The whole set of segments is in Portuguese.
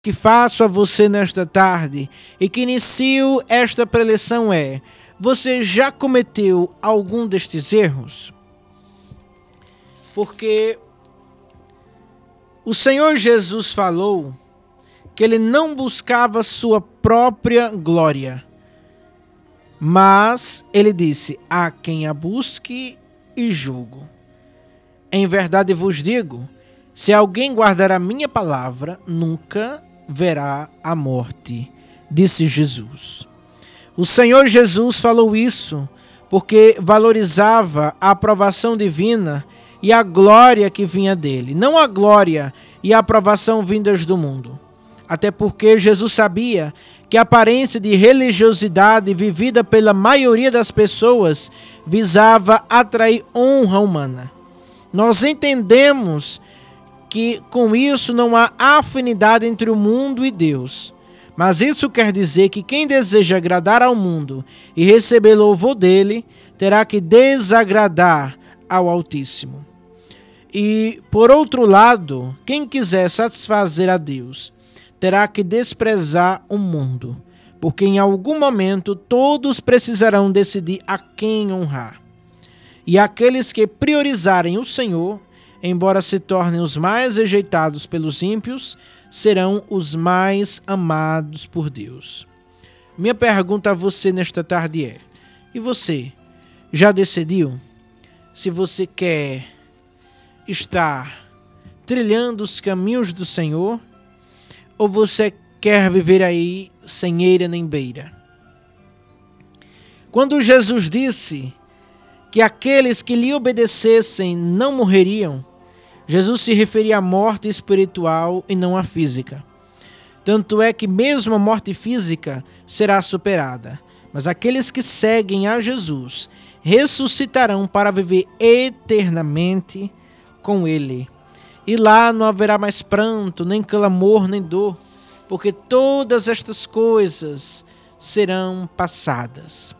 que faço a você nesta tarde e que inicio esta preleção é: você já cometeu algum destes erros? Porque o Senhor Jesus falou que ele não buscava sua própria glória, mas ele disse: há quem a busque e julgo. Em verdade vos digo, se alguém guardar a minha palavra, nunca verá a morte, disse Jesus. O Senhor Jesus falou isso porque valorizava a aprovação divina e a glória que vinha dele, não a glória e a aprovação vindas do mundo. Até porque Jesus sabia que a aparência de religiosidade vivida pela maioria das pessoas visava atrair honra humana. Nós entendemos que com isso não há afinidade entre o mundo e Deus. Mas isso quer dizer que quem deseja agradar ao mundo e receber louvor dele, terá que desagradar ao Altíssimo. E, por outro lado, quem quiser satisfazer a Deus, terá que desprezar o mundo, porque em algum momento todos precisarão decidir a quem honrar. E aqueles que priorizarem o Senhor, embora se tornem os mais rejeitados pelos ímpios, serão os mais amados por Deus. Minha pergunta a você nesta tarde é: e você já decidiu se você quer estar trilhando os caminhos do Senhor ou você quer viver aí sem eira nem beira? Quando Jesus disse que aqueles que lhe obedecessem não morreriam, Jesus se referia à morte espiritual e não à física. Tanto é que mesmo a morte física será superada, mas aqueles que seguem a Jesus ressuscitarão para viver eternamente com Ele. E lá não haverá mais pranto, nem clamor, nem dor, porque todas estas coisas serão passadas.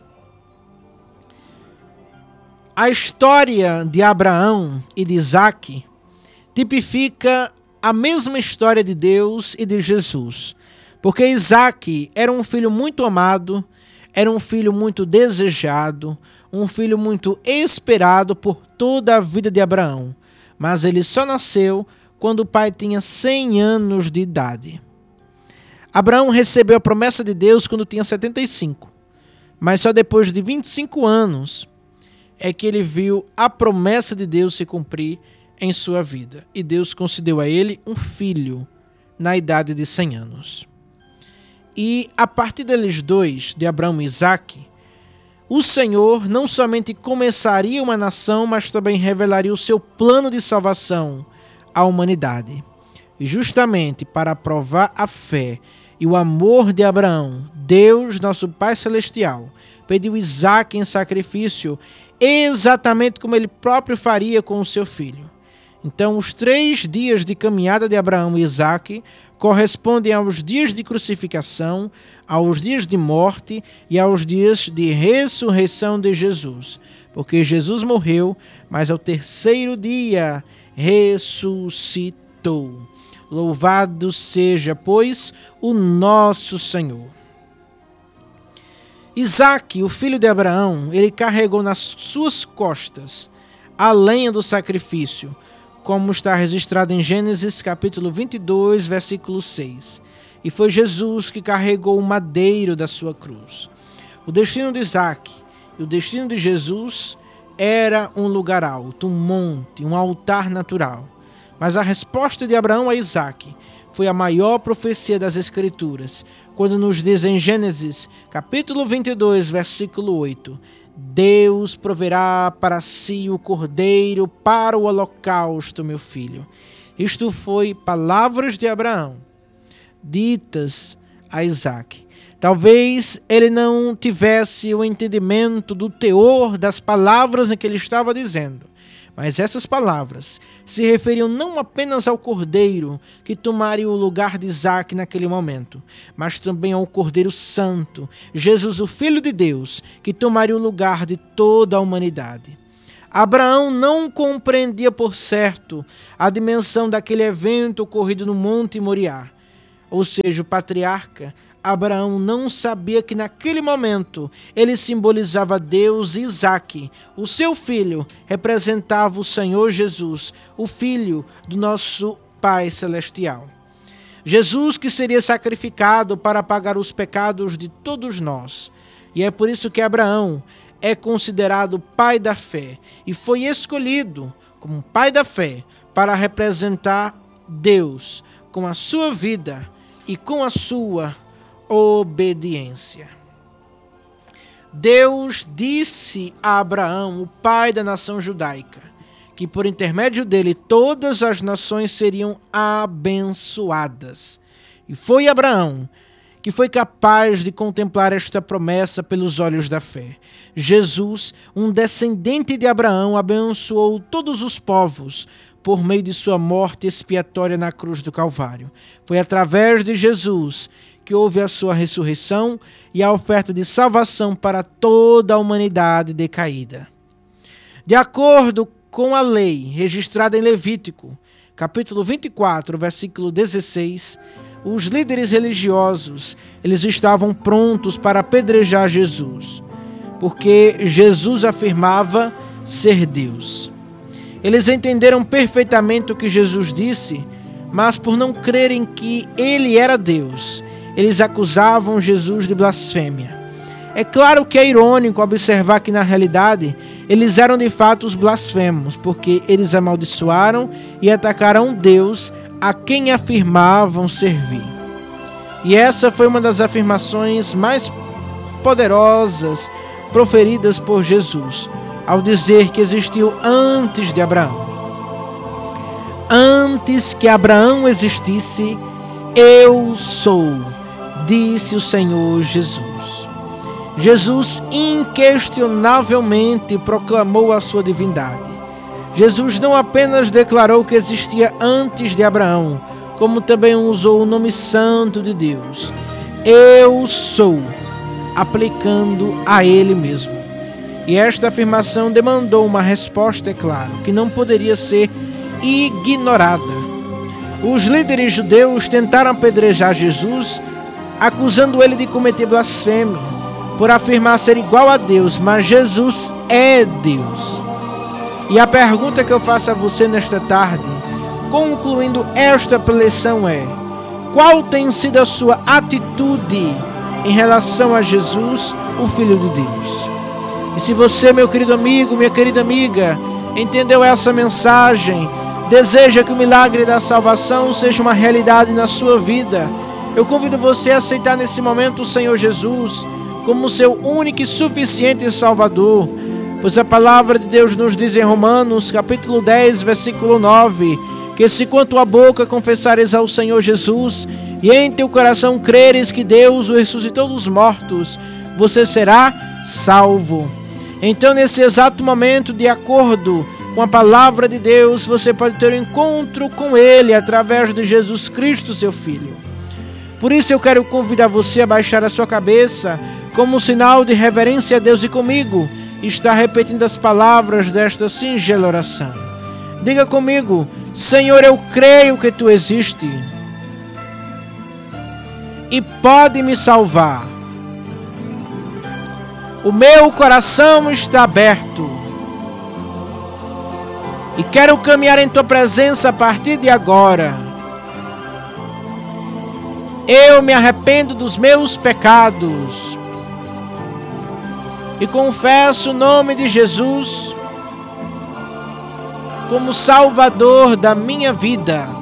A história de Abraão e de Isaque tipifica a mesma história de Deus e de Jesus, porque Isaque era um filho muito amado, era um filho muito desejado, um filho muito esperado por toda a vida de Abraão, mas ele só nasceu quando o pai tinha 100 anos de idade. Abraão recebeu a promessa de Deus quando tinha 75, mas só depois de 25 anos é que ele viu a promessa de Deus se cumprir em sua vida. E Deus concedeu a ele um filho na idade de 100 anos. E a partir deles dois, de Abraão e Isaque, o Senhor não somente começaria uma nação, mas também revelaria o seu plano de salvação à humanidade. E justamente para provar a fé e o amor de Abraão, Deus, nosso Pai Celestial, pediu Isaque em sacrifício, exatamente como ele próprio faria com o seu filho. Então, os 3 dias de caminhada de Abraão e Isaque correspondem aos dias de crucificação, aos dias de morte e aos dias de ressurreição de Jesus. Porque Jesus morreu, mas ao 3º dia ressuscitou. Louvado seja, pois, o nosso Senhor. Isaque, o filho de Abraão, ele carregou nas suas costas a lenha do sacrifício, como está registrado em Gênesis capítulo 22, versículo 6. E foi Jesus que carregou o madeiro da sua cruz. O destino de Isaque e o destino de Jesus era um lugar alto, um monte, um altar natural. Mas a resposta de Abraão a Isaque foi a maior profecia das Escrituras, quando nos diz em Gênesis capítulo 22, versículo 8: Deus proverá para si o cordeiro para o holocausto, meu filho. Isto foi palavras de Abraão, ditas a Isaque. Talvez ele não tivesse o entendimento do teor das palavras em que ele estava dizendo, mas essas palavras se referiam não apenas ao cordeiro que tomaria o lugar de Isaque naquele momento, mas também ao Cordeiro Santo, Jesus, o Filho de Deus, que tomaria o lugar de toda a humanidade. Abraão não compreendia por certo a dimensão daquele evento ocorrido no Monte Moriá, ou seja, o patriarca, Abraão não sabia que naquele momento ele simbolizava Deus, e Isaque, o seu filho, representava o Senhor Jesus, o filho do nosso Pai Celestial. Jesus que seria sacrificado para pagar os pecados de todos nós. E é por isso que Abraão é considerado pai da fé e foi escolhido como pai da fé para representar Deus com a sua vida e com a sua obediência. Deus disse a Abraão, o pai da nação judaica, que por intermédio dele todas as nações seriam abençoadas. E foi Abraão que foi capaz de contemplar esta promessa pelos olhos da fé. Jesus, um descendente de Abraão, abençoou todos os povos por meio de sua morte expiatória na cruz do Calvário. Foi através de Jesus que houve a sua ressurreição e a oferta de salvação para toda a humanidade decaída. De acordo com a lei registrada em Levítico, capítulo 24, versículo 16, os líderes religiosos, eles estavam prontos para apedrejar Jesus, porque Jesus afirmava ser Deus. Eles entenderam perfeitamente o que Jesus disse, mas por não crerem que ele era Deus, eles acusavam Jesus de blasfêmia. É claro que é irônico observar que, na realidade, eles eram de fato os blasfemos, porque eles amaldiçoaram e atacaram Deus a quem afirmavam servir. E essa foi uma das afirmações mais poderosas proferidas por Jesus, ao dizer que existiu antes de Abraão. Antes que Abraão existisse, eu sou, disse o Senhor Jesus. Jesus inquestionavelmente proclamou a sua divindade. Jesus não apenas declarou que existia antes de Abraão, como também usou o nome santo de Deus. Eu sou, aplicando a ele mesmo. E esta afirmação demandou uma resposta, é claro, que não poderia ser ignorada. Os líderes judeus tentaram apedrejar Jesus, acusando ele de cometer blasfêmia, por afirmar ser igual a Deus, mas Jesus é Deus. E a pergunta que eu faço a você nesta tarde, concluindo esta preleção, é: qual tem sido a sua atitude em relação a Jesus, o Filho de Deus? E se você, meu querido amigo, minha querida amiga, entendeu essa mensagem, deseja que o milagre da salvação seja uma realidade na sua vida, eu convido você a aceitar nesse momento o Senhor Jesus como seu único e suficiente Salvador, pois a palavra de Deus nos diz em Romanos, capítulo 10, versículo 9, que se com a tua boca confessares ao Senhor Jesus e em teu coração creres que Deus o ressuscitou dos mortos, você será salvo. Então, nesse exato momento, de acordo com a palavra de Deus, você pode ter um encontro com Ele através de Jesus Cristo, seu Filho. Por isso eu quero convidar você a baixar a sua cabeça como um sinal de reverência a Deus e comigo está repetindo as palavras desta singela oração. Diga comigo: Senhor, eu creio que Tu existes e pode me salvar. O meu coração está aberto e quero caminhar em Tua presença a partir de agora. Eu me arrependo dos meus pecados e confesso o nome de Jesus como Salvador da minha vida.